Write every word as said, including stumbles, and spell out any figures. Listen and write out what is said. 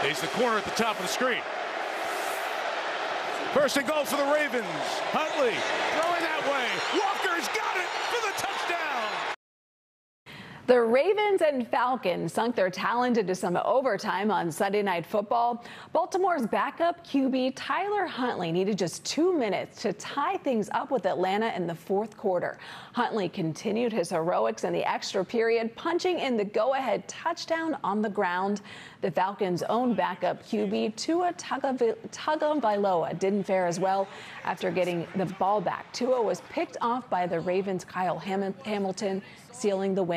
He's the corner at the top of the screen. First and goal for the Ravens. Huntley throwing that way. Walker's got it for the touchdown. The Ravens and Falcons sunk their talent into some overtime on Sunday Night Football. Baltimore's backup Q B Tyler Huntley needed just two minutes to tie things up with Atlanta in the fourth quarter. Huntley continued his heroics in the extra period, punching in the go-ahead touchdown on the ground. The Falcons' own backup Q B Tua Tagovailoa didn't fare as well after getting the ball back. Tua was picked off by the Ravens' Kyle Hamilton, sealing the win.